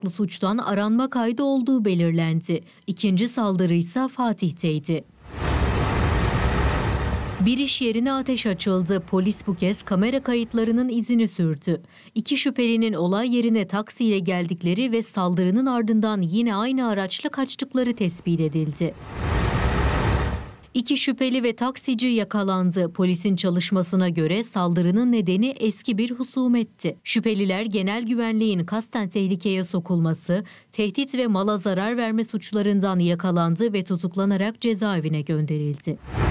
suçtan aranma kaydı olduğu belirlendi. İkinci saldırı ise Fatih'teydi. Bir iş yerine ateş açıldı. Polis bu kez kamera kayıtlarının izini sürdü. İki şüphelinin olay yerine taksiyle geldikleri ve saldırının ardından yine aynı araçla kaçtıkları tespit edildi. İki şüpheli ve taksici yakalandı. Polisin çalışmasına göre saldırının nedeni eski bir husumetti. Şüpheliler genel güvenliğin kasten tehlikeye sokulması, tehdit ve mala zarar verme suçlarından yakalandı ve tutuklanarak cezaevine gönderildi.